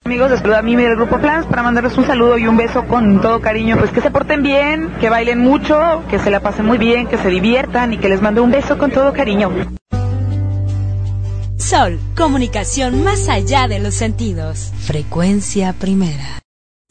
Amigos, les saluda a Mimi del Grupo Flans para mandarles un saludo y un beso con todo cariño. Pues que se porten bien, que bailen mucho, que se la pasen muy bien, que se diviertan y que les mando un beso con todo cariño. Sol, comunicación más allá de los sentidos. Frecuencia Primera.